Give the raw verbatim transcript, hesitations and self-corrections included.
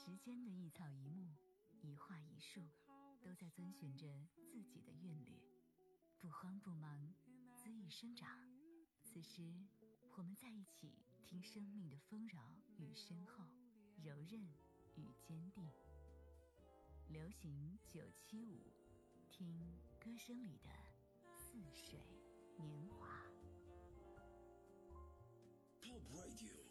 时间的一草一木，一画一树，都在遵循着自己的韵律，不慌不忙，恣意生长。此时我们在一起，听生命的丰饶与深厚，柔韧与坚定。流行九七五，听歌声里的似水年华。 Top Radio